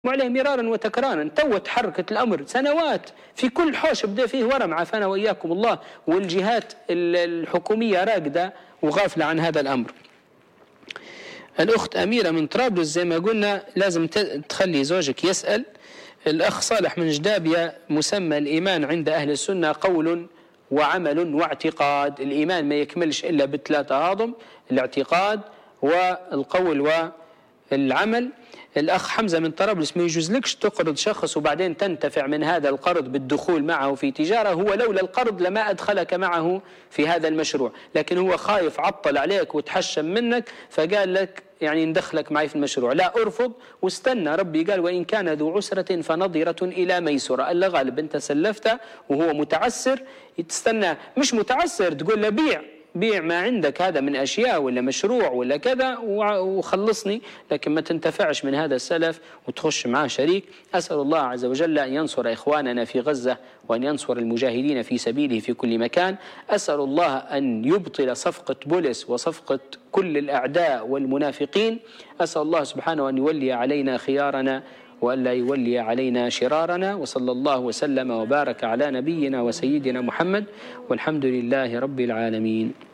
عليه مرارا وتكرارا. تو تحركت الأمر سنوات في كل حوش بدأ فيه ورم، عافانا وإياكم الله، والجهات الحكومية راقدة وغافلة عن هذا الأمر. الأخت أميرة من طرابلس زي ما قلنا لازم تخلي زوجك يسأل. الأخ صالح من جدابية، مسمى الإيمان عند أهل السنة قول وعمل واعتقاد. الإيمان ما يكملش إلا بالثلاثة هضم: الاعتقاد والقول والعمل. الأخ حمزة من طرابلس، ما يجوزلكش تقرض شخص وبعدين تنتفع من هذا القرض بالدخول معه في تجارة. هو لولا القرض لما أدخلك معه في هذا المشروع، لكن هو خايف عطل عليك وتحشم منك فقال لك يعني ندخلك معي في المشروع. لا، أرفض واستنى. ربي قال وإن كان ذو عسرة فنظرة إلى ميسرة. ألا غالب أنت سلفته وهو متعسر، تستنى. مش متعسر تقول له بيع ما عندك هذا من أشياء ولا مشروع ولا كذا وخلصني، لكن ما تنتفعش من هذا السلف وتخش معاه شريك. أسأل الله عز وجل أن ينصر إخواننا في غزة وأن ينصر المجاهدين في سبيله في كل مكان. أسأل الله أن يبطل صفقة بولس وصفقة كل الأعداء والمنافقين. أسأل الله سبحانه أن يولي علينا خيارنا وألا يولي علينا شرارنا. وصلى الله وسلم وبارك على نبينا وسيدنا محمد، والحمد لله رب العالمين.